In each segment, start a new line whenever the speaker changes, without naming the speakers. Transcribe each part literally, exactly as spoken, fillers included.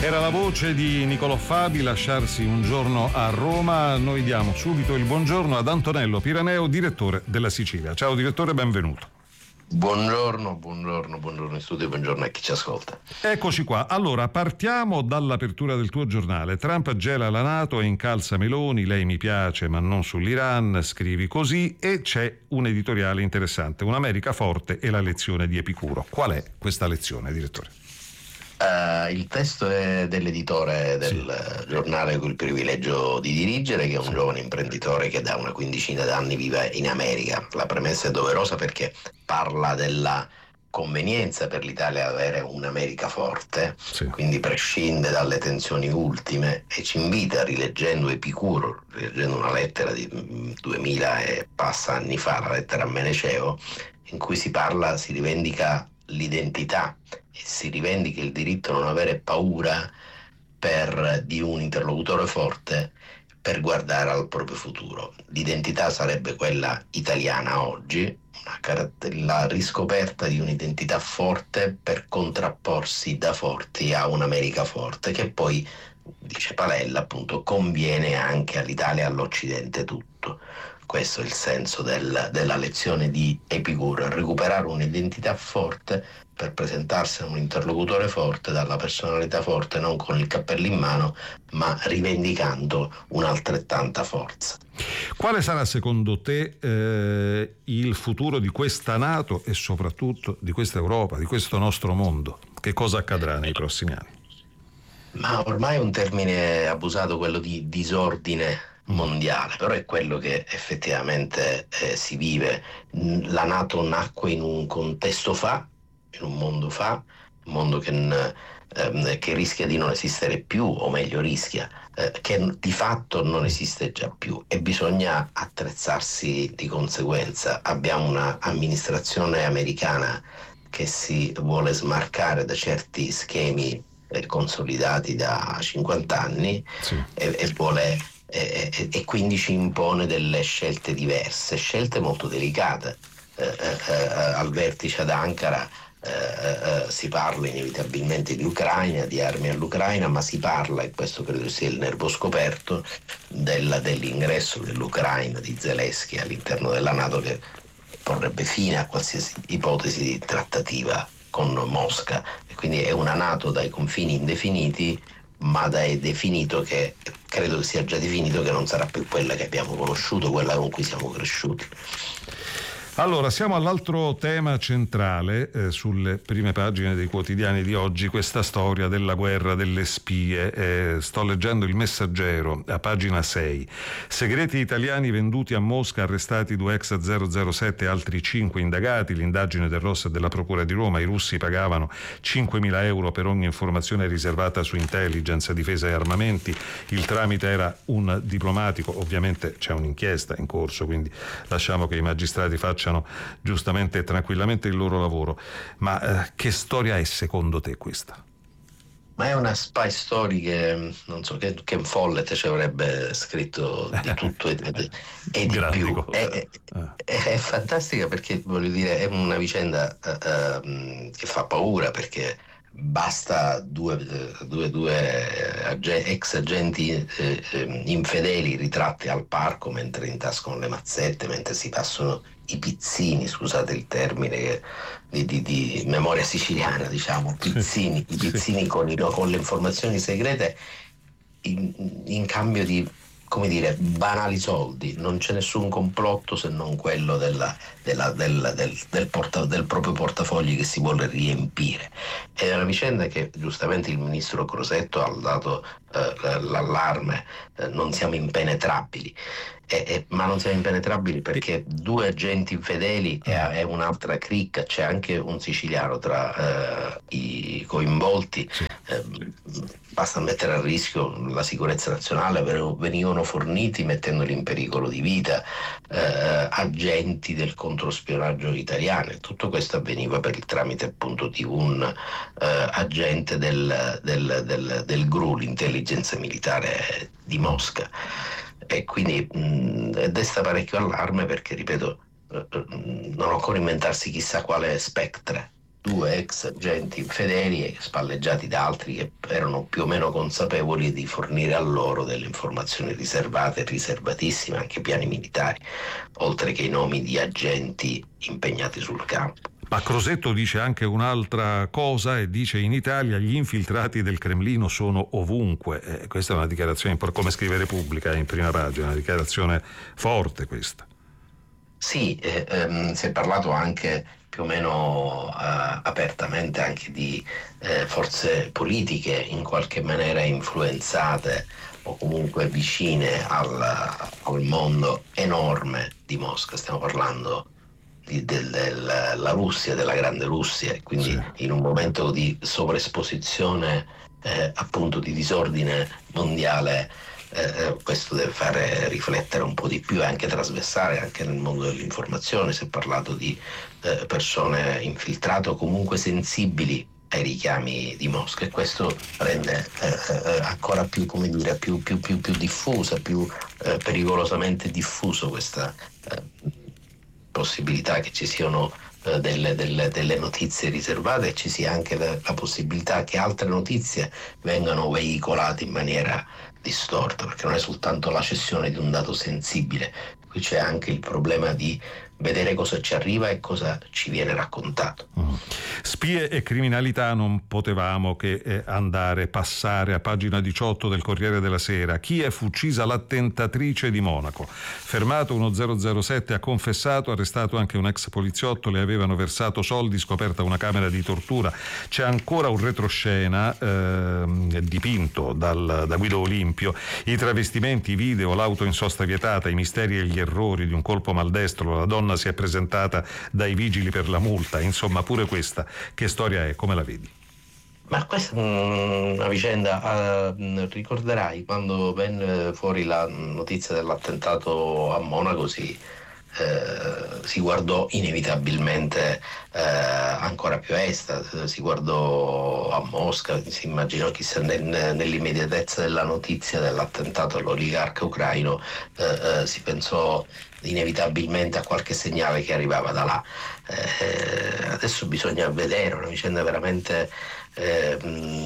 Era la voce di Nicolò Fabi, Lasciarsi un giorno a Roma. Noi diamo subito il buongiorno ad Antonello Piraneo, direttore della Sicilia. Ciao direttore, benvenuto.
Buongiorno, buongiorno, buongiorno in studio, buongiorno a chi ci ascolta.
Eccoci qua. Allora, partiamo dall'apertura del tuo giornale. Trump gela la NATO e incalza Meloni, lei mi piace ma non sull'Iran, scrivi così, e c'è un editoriale interessante, un'America forte e la lezione di Epicuro. Qual è questa lezione, direttore?
Uh, il testo è dell'editore del sì. giornale con il privilegio di dirigere, che è un sì. giovane imprenditore che da una quindicina d'anni vive in America. La premessa è doverosa perché parla della convenienza per l'Italia avere un'America forte, sì. quindi prescinde dalle tensioni ultime e ci invita, rileggendo Epicuro, rileggendo una lettera di duemila e passa anni fa, la lettera a Meneceo, in cui si parla, si rivendica l'identità e si rivendica il diritto a non avere paura per, di un interlocutore forte per guardare al proprio futuro. L'identità sarebbe quella italiana oggi, una, la riscoperta di un'identità forte per contrapporsi da forti a un'America forte, che poi, dice Palella, appunto, conviene anche all'Italia e all'Occidente tutto. Questo è il senso del, della lezione di Epicuro, recuperare un'identità forte per presentarsi a un interlocutore forte, dalla personalità forte, non con il cappello in mano, ma rivendicando un'altrettanta forza.
Quale sarà secondo te eh, il futuro di questa NATO e soprattutto di questa Europa, di questo nostro mondo? Che cosa accadrà nei prossimi anni?
Ma ormai è un termine abusato, quello di disordine mondiale, però è quello che effettivamente eh, si vive. La NATO nacque in un contesto fa, in un mondo fa, un mondo che, ehm, che rischia di non esistere più, o meglio rischia, eh, che di fatto non esiste già più, e bisogna attrezzarsi di conseguenza. Abbiamo una amministrazione americana che si vuole smarcare da certi schemi eh, consolidati da cinquanta anni, sì. e, e vuole E, e, e quindi ci impone delle scelte diverse, scelte molto delicate. Eh, eh, al vertice ad Ankara eh, eh, si parla inevitabilmente di Ucraina, di armi all'Ucraina, ma si parla, e questo credo sia il nervo scoperto, della, dell'ingresso dell'Ucraina, di Zelensky all'interno della NATO, che porrebbe fine a qualsiasi ipotesi di trattativa con Mosca. E quindi è una NATO dai confini indefiniti, ma dai definito che credo sia già definito che non sarà più quella che abbiamo conosciuto, quella con cui siamo cresciuti.
Allora, siamo all'altro tema centrale eh, sulle prime pagine dei quotidiani di oggi, questa storia della guerra delle spie. Eh, sto leggendo Il Messaggero, a pagina sei. Segreti italiani venduti a Mosca, arrestati due ex zero zero sette e altri cinque indagati. L'indagine del Ross e della Procura di Roma. I russi pagavano cinquemila euro per ogni informazione riservata su intelligence, difesa e armamenti. Il tramite era un diplomatico. Ovviamente c'è un'inchiesta in corso, quindi lasciamo che i magistrati facciano giustamente e tranquillamente il loro lavoro. Ma eh, che storia è secondo te questa?
Ma è una spy story che, non so, che Ken Follett ci avrebbe scritto di tutto e, e, e di più. È, è, è, è fantastica perché, voglio dire, è una vicenda uh, um, che fa paura, perché basta due, due, due ag- ex agenti eh, eh, infedeli ritratti al parco mentre intascano le mazzette, mentre si passano i pizzini, scusate il termine di, di, di memoria siciliana, diciamo, pizzini, sì, i pizzini sì. con, i, con le informazioni segrete in, in cambio di, come dire, banali soldi. Non c'è nessun complotto se non quello della, della, del, del, del, porta, del proprio portafogli che si vuole riempire. È una vicenda che giustamente il ministro Crosetto ha dato eh, l'allarme, eh, non siamo impenetrabili. Eh, eh, ma non siamo impenetrabili perché due agenti infedeli e, e un'altra cricca, c'è anche un siciliano tra eh, i coinvolti, sì. eh, basta mettere a rischio la sicurezza nazionale. Venivano forniti, mettendoli in pericolo di vita, eh, agenti del controspionaggio italiano, e tutto questo avveniva per il tramite appunto di un eh, agente del, del, del, del G R U, l'intelligence militare di Mosca. E quindi mh, desta parecchio allarme perché, ripeto, eh, non occorre inventarsi chissà quale spectre. due ex agenti infedeli e spalleggiati da altri che erano più o meno consapevoli di fornire a loro delle informazioni riservate, riservatissime, anche piani militari, oltre che i nomi di agenti impegnati sul campo.
Ma Crosetto dice anche un'altra cosa e dice: in Italia gli infiltrati del Cremlino sono ovunque. Eh, questa è una dichiarazione, come scrive Repubblica in prima pagina, una dichiarazione forte questa.
Sì, eh, ehm, si è parlato anche più o meno eh, apertamente anche di eh, forze politiche in qualche maniera influenzate o comunque vicine al, al mondo enorme di Mosca. Stiamo parlando di, del, del, la Russia, della grande Russia, e quindi sì, in un momento di sovraesposizione eh, appunto di disordine mondiale. Eh, questo deve fare riflettere un po' di più e anche trasversale anche nel mondo dell'informazione. Si è parlato di eh, persone infiltrate o comunque sensibili ai richiami di Mosca, e questo rende eh, ancora più, come dire, più, più, più, più diffusa, più eh, pericolosamente diffuso questa eh, possibilità che ci siano eh, delle, delle, delle notizie riservate, e ci sia anche la, la possibilità che altre notizie vengano veicolate in maniera distorta, perché non è soltanto la cessione di un dato sensibile, qui c'è anche il problema di vedere cosa ci arriva e cosa ci viene raccontato.
Mm. Spie e criminalità non potevamo che eh, andare, passare a pagina diciotto del Corriere della Sera. Kiev uccisa l'attentatrice di Monaco. Fermato uno zero zero sette, ha confessato, arrestato anche un ex poliziotto, le avevano versato soldi, scoperta una camera di tortura. C'è ancora un retroscena eh, dipinto dal, da Guido Olimpio, i travestimenti, i video, l'auto in sosta vietata, i misteri e gli errori di un colpo maldestro, la donna si è presentata dai vigili per la multa, insomma pure questa che storia è, come la vedi?
Ma questa è una vicenda, uh, ricorderai quando venne fuori la notizia dell'attentato a Monaco, si, uh, si guardò inevitabilmente uh, ancora più a est, si guardò a Mosca, si immaginò chissà nel, nell'immediatezza della notizia dell'attentato all'oligarca ucraino, uh, uh, si pensò inevitabilmente a qualche segnale che arrivava da là. Eh, adesso bisogna vedere, una vicenda veramente eh,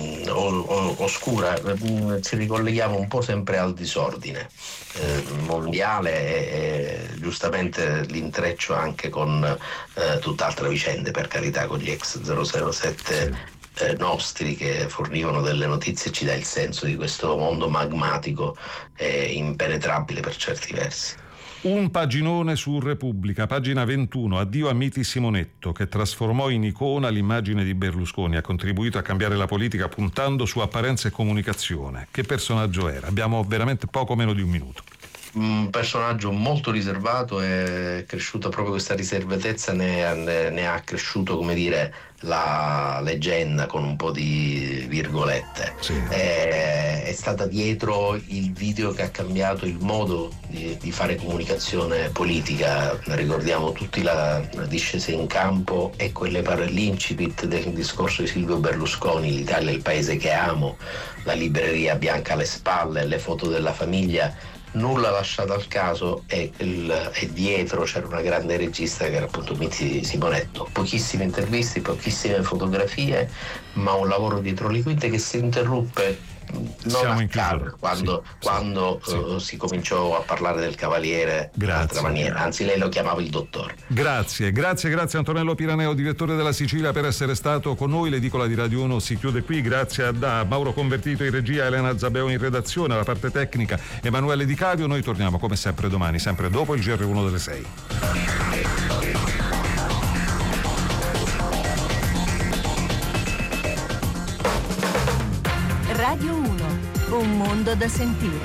oscura. Ci ricolleghiamo un po' sempre al disordine eh, mondiale e, e giustamente l'intreccio anche con eh, tutt'altre vicende, per carità, con gli ex zero zero sette sì. eh, nostri che fornivano delle notizie. Ci dà il senso di questo mondo magmatico e impenetrabile per certi versi.
Un paginone su Repubblica, pagina ventuno, addio a Miti Simonetto, che trasformò in icona l'immagine di Berlusconi, ha contribuito a cambiare la politica puntando su apparenza e comunicazione. Che personaggio era? Abbiamo veramente poco meno di un minuto.
Un personaggio molto riservato, è cresciuta proprio questa riservatezza, ne, ne, ne ha accresciuto, come dire, la leggenda con un po' di virgolette. Sì. È, è stata dietro il video che ha cambiato il modo di, di fare comunicazione politica. Ricordiamo tutti la, la discesa in campo e quelle par- l'incipit del discorso di Silvio Berlusconi: l'Italia è il paese che amo, la libreria bianca alle spalle, le foto della famiglia. Nulla lasciato al caso, e, il, e dietro c'era una grande regista che era appunto Miti Simonetto. Pochissime interviste, pochissime fotografie, ma un lavoro dietro le quinte che si interruppe non a caso quando, sì, quando sì, uh, sì. si cominciò a parlare del Cavaliere in altra maniera, anzi lei lo chiamava il dottore.
Grazie, grazie, grazie Antonello Piraneo, direttore della Sicilia, per essere stato con noi. L'edicola di Radio uno si chiude qui, grazie a da Mauro Convertito in regia, Elena Zabeo in redazione, alla parte tecnica Emanuele Di Cavio. Noi torniamo come sempre domani, sempre dopo il G R uno delle sei.
Radio uno, un mondo da sentire.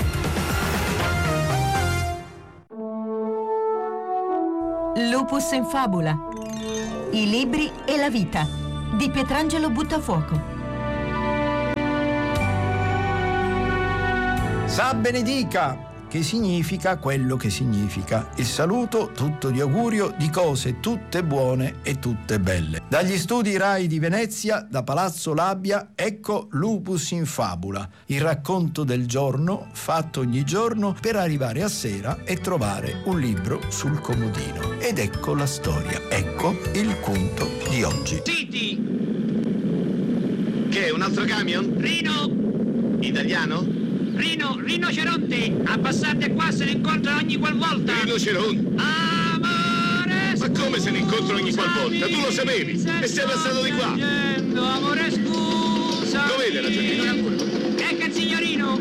Lupus in fabula. I libri e la vita di Pietrangelo Buttafuoco.
Sa benedica che significa quello che significa. Il saluto tutto di augurio di cose tutte buone e tutte belle. Dagli studi Rai di Venezia, da Palazzo Labbia, ecco Lupus in Fabula, il racconto del giorno fatto ogni giorno per arrivare a sera e trovare un libro sul comodino. Ed ecco la storia, ecco il conto di oggi.
Zitti!
Che è un altro camion?
Rino!
Italiano?
Rino, rinoceronte! Abbassate qua, se ne incontra ogni qualvolta!
Rinoceronte?
Amore,
Ma come se ne incontra ogni qualvolta? Tu lo sapevi! E sei passato di qua!
Piangendo, amore, scusa!
Lo vede la gente?
Ecco il signorino!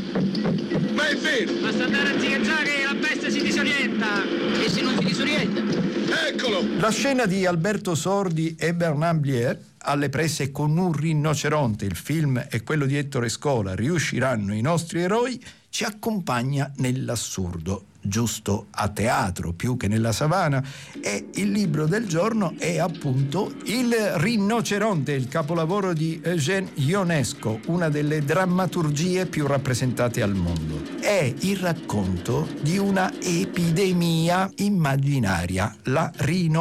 Ma è vero!
Basta andare a zighezzare che la bestia si disorienta! E se non si disorienta?
Eccolo!
La scena di Alberto Sordi e Bernard Blier alle prese con un rinoceronte, il film è quello di Ettore Scola, riusciranno i nostri eroi, ci accompagna nell'assurdo, giusto a teatro più che nella savana, e il libro del giorno è appunto Il rinoceronte, il capolavoro di Eugène Ionesco, una delle drammaturgie più rappresentate al mondo. È il racconto di una epidemia immaginaria, la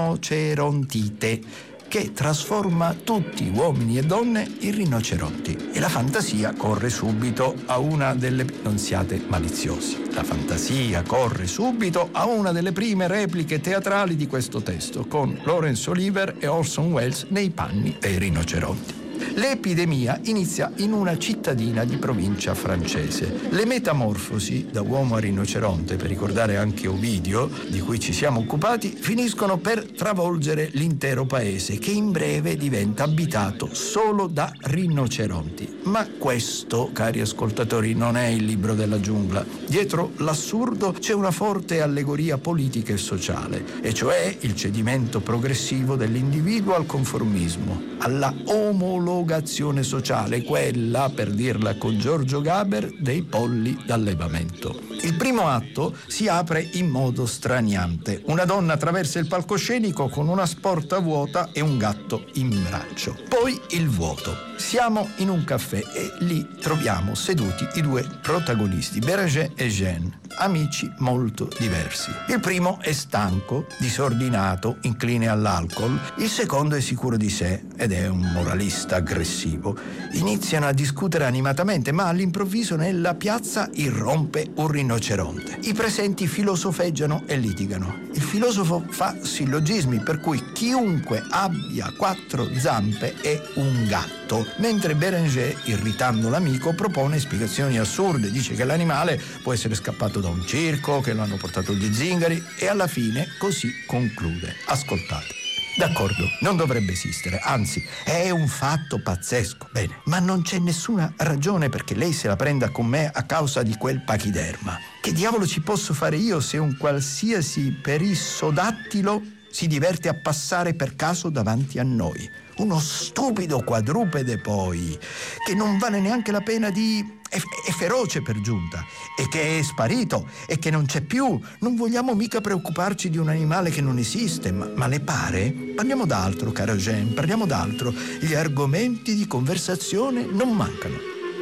rinocerontite, che trasforma tutti, uomini e donne, in rinoceronti. E la fantasia corre subito a una delle... Non siate maliziosi. La fantasia corre subito a una delle prime repliche teatrali di questo testo, con Laurence Olivier e Orson Welles nei panni dei rinoceronti. L'epidemia inizia in una cittadina di provincia francese. Le metamorfosi da uomo a rinoceronte, per ricordare anche Ovidio, di cui ci siamo occupati, finiscono per travolgere l'intero paese, che in breve diventa abitato solo da rinoceronti. Ma questo, cari ascoltatori, non è il libro della giungla. Dietro l'assurdo c'è una forte allegoria politica e sociale, e cioè il cedimento progressivo dell'individuo al conformismo, alla omologazione sociale, quella, per dirla con Giorgio Gaber, dei polli d'allevamento. Il primo atto si apre in modo straniante. Una donna attraversa il palcoscenico con una sporta vuota e un gatto in braccio. Poi il vuoto. Siamo in un caffè e lì troviamo seduti i due protagonisti, Bérenger e Jeanne, amici molto diversi. Il primo è stanco, disordinato, incline all'alcol. Il secondo è sicuro di sé ed è un moralista aggressivo. Iniziano a discutere animatamente, ma all'improvviso nella piazza irrompe un rinoceronte. I presenti filosofeggiano e litigano. Il filosofo fa sillogismi per cui chiunque abbia quattro zampe è un gatto, mentre Bérenger, irritando l'amico, propone spiegazioni assurde. Dice che l'animale può essere scappato da un circo, che lo hanno portato gli zingari, e alla fine così conclude. Ascoltate. D'accordo, non dovrebbe esistere, anzi, è un fatto pazzesco. Bene, ma non c'è nessuna ragione perché lei se la prenda con me a causa di quel pachiderma. Che diavolo ci posso fare io se un qualsiasi perissodattilo si diverte a passare per caso davanti a noi? Uno stupido quadrupede, poi, che non vale neanche la pena di... È, è feroce per giunta, e che è sparito, e che non c'è più. Non vogliamo mica preoccuparci di un animale che non esiste, ma, ma le pare? Parliamo d'altro, cara Jeanne, parliamo d'altro. Gli argomenti di conversazione non mancano.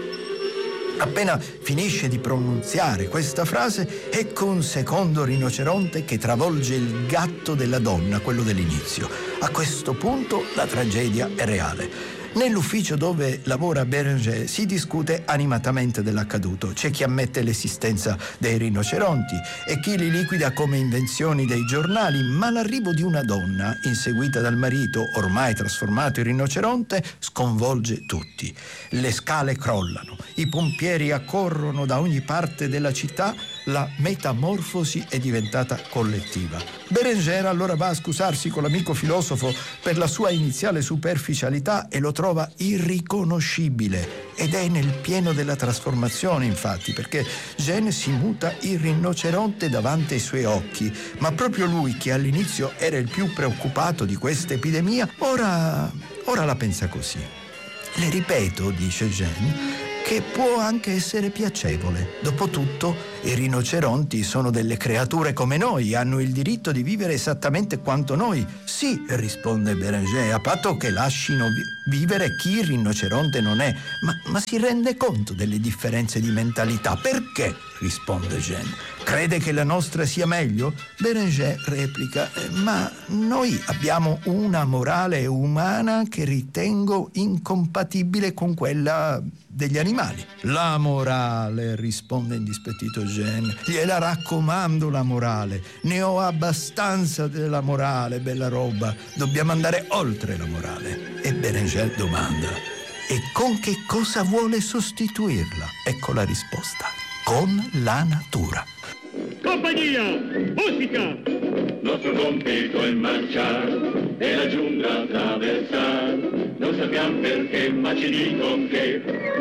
Appena finisce di pronunziare questa frase, ecco un secondo rinoceronte che travolge il gatto della donna, quello dell'inizio. A questo punto la tragedia è reale. Nell'ufficio dove lavora Bérenger si discute animatamente dell'accaduto. C'è chi ammette l'esistenza dei rinoceronti e chi li liquida come invenzioni dei giornali, ma l'arrivo di una donna, inseguita dal marito, ormai trasformato in rinoceronte, sconvolge tutti. Le scale crollano, i pompieri accorrono da ogni parte della città, la metamorfosi è diventata collettiva. Bérenger allora va a scusarsi con l'amico filosofo per la sua iniziale superficialità e lo trova irriconoscibile. Ed è nel pieno della trasformazione, infatti, perché Jeanne si muta in rinoceronte davanti ai suoi occhi. Ma proprio lui, che all'inizio era il più preoccupato di questa epidemia, ora, ora la pensa così. Le ripeto, dice Jeanne, che può anche essere piacevole. Dopotutto, i rinoceronti sono delle creature come noi, hanno il diritto di vivere esattamente quanto noi. Sì, risponde Bérenger, a patto che lasciino vi- vivere chi il rinoceronte non è. Ma, ma si rende conto delle differenze di mentalità? Perché? Risponde Jean. Crede che la nostra sia meglio? Bérenger replica, eh, ma noi abbiamo una morale umana che ritengo incompatibile con quella degli animali. La morale, risponde indispettito Jean, gliela raccomando la morale, ne ho abbastanza della morale, bella roba, dobbiamo andare oltre la morale. E Bérenger domanda, e con che cosa vuole sostituirla? Ecco la risposta, con la natura.
Compagnia, musica! Nostro compito è marciare e la giungla attraversare. Non sappiamo perché, ma ci dicono che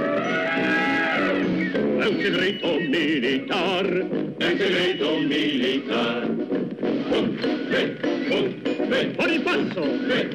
è un segreto militare, è un segreto militare. Un, tre, un, tre, fuori passo, tre,